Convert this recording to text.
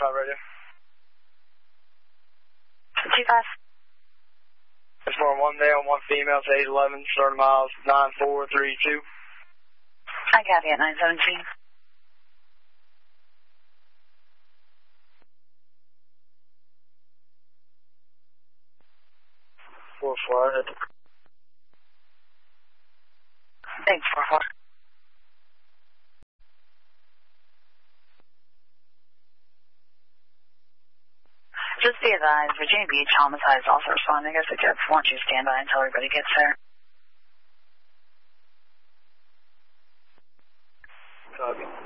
5 radio. 25. It's for 1 male, 1 female, to age 11, starting miles 9432. I copy at 917. Thanks, 4-4. Just be advised, Virginia Beach homicide is also responding. I suggest want you to stand by until everybody gets there. Copy.